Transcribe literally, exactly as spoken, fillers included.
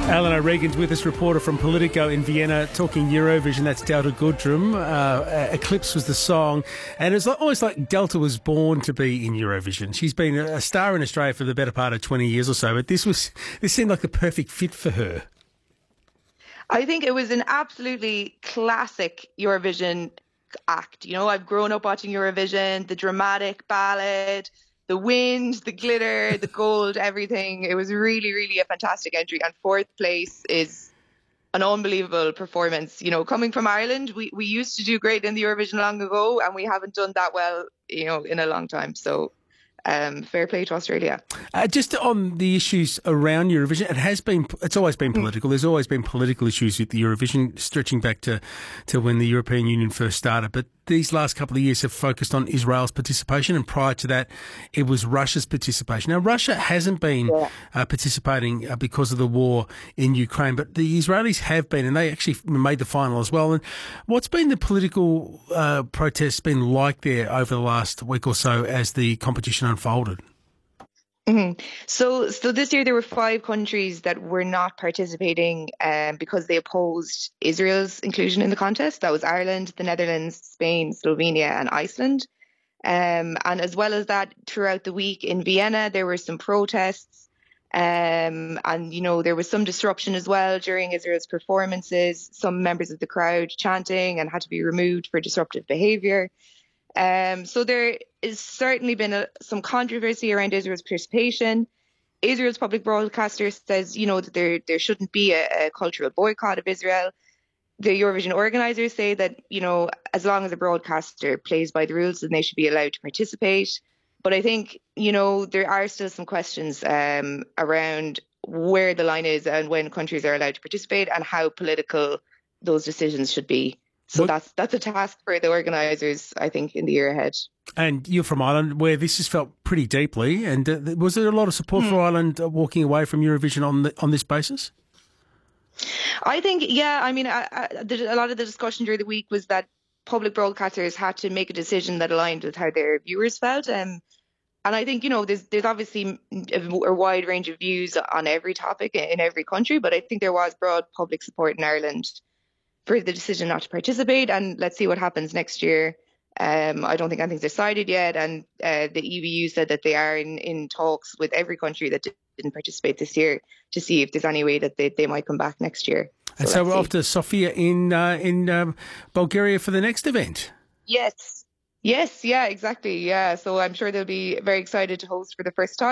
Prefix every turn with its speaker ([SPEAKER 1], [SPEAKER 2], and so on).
[SPEAKER 1] Alan O'Regan's with us, reporter from Politico in Vienna, talking Eurovision. That's Delta Goodrum. Uh, Eclipse was the song, and it's almost like Delta was born to be in Eurovision. She's been a star in Australia for the better part of twenty years or so, but this was this seemed like the perfect fit for her.
[SPEAKER 2] I think it was an absolutely classic Eurovision act. You know, I've grown up watching Eurovision, the dramatic ballad, the wind, the glitter, the gold, everything. It was really, really a fantastic entry. And fourth place is an unbelievable performance. You know, coming from Ireland, we, we used to do great in the Eurovision long ago, and we haven't done that well, you know, in a long time. So um, fair play to Australia.
[SPEAKER 1] Uh, just on the issues around Eurovision, it has been, it's always been political. There's always been political issues with the Eurovision, stretching back to, to when the European Union first started. But these last couple of years have focused on Israel's participation, and prior to that, it was Russia's participation. Now, Russia hasn't been yeah. uh, participating uh, because of the war in Ukraine, but the Israelis have been, and they actually made the final as well. And what's been the political uh, protests been like there over the last week or so as the competition unfolded?
[SPEAKER 2] Mm-hmm. So, so this year there were five countries that were not participating um, because they opposed Israel's inclusion in the contest. That was Ireland, the Netherlands, Spain, Slovenia, and Iceland. Um, and as well as that, throughout the week in Vienna, there were some protests. Um, and, you know, there was some disruption as well during Israel's performances. Some members of the crowd chanting and had to be removed for disruptive behaviour. Um, so there has certainly been a, some controversy around Israel's participation. Israel's public broadcaster says, you know, that there there shouldn't be a, a cultural boycott of Israel. The Eurovision organisers say that, you know, as long as a broadcaster plays by the rules, then they should be allowed to participate. But I think, you know, there are still some questions um, around where the line is and when countries are allowed to participate and how political those decisions should be. So what? that's that's a task for the organisers, I think, in the year ahead.
[SPEAKER 1] And you're from Ireland, where this has felt pretty deeply. And uh, was there a lot of support mm. for Ireland uh, walking away from Eurovision on the, on this basis?
[SPEAKER 2] I think, yeah. I mean, I, I, a lot of the discussion during the week was that public broadcasters had to make a decision that aligned with how their viewers felt. Um, and I think, you know, there's there's obviously a, a wide range of views on every topic in every country, but I think there was broad public support in Ireland for the decision not to participate, and let's see what happens next year. Um, I don't think anything's decided yet, and uh, the E B U said that they are in, in talks with every country that didn't participate this year to see if there's any way that they, they might come back next year. So
[SPEAKER 1] and so we're see. off to Sofia in uh, in um, Bulgaria for the next event.
[SPEAKER 2] Yes, yes, yeah, exactly, yeah. So I'm sure they'll be very excited to host for the first time.